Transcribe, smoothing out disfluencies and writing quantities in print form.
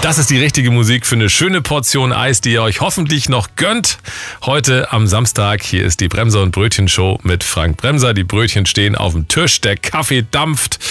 Das ist die richtige Musik für eine schöne Portion Eis, die ihr euch hoffentlich noch gönnt. Heute am Samstag, hier ist die Bremser und Brötchen Show mit Frank Bremser. Die Brötchen stehen auf dem Tisch, der Kaffee dampft.